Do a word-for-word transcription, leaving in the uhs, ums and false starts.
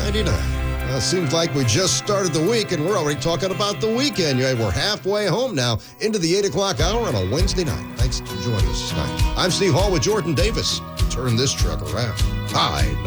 ninety-nine. Well, it seems like we just started the week, and we're already talking about the weekend. Yeah, we're halfway home now, into the eight o'clock hour on a Wednesday night. Thanks for joining us tonight. I'm Steve Hall with Jordan Davis. Turn this truck around. Hi.